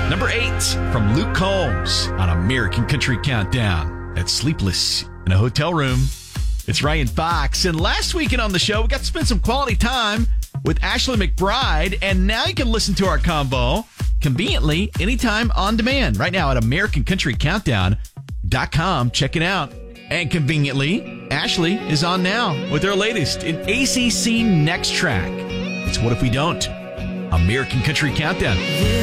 Number 8 from Luke Combs on American Country Countdown. That's Sleepless in a Hotel Room. It's Ryan Fox. And last weekend on the show, we got to spend some quality time with Ashley McBride. And now you can listen to our combo conveniently anytime on demand. Right now at AmericanCountryCountdown.com. Check it out. And conveniently, Ashley is on now with her latest in ACC Next Track. It's What If We Don't? American Country Countdown.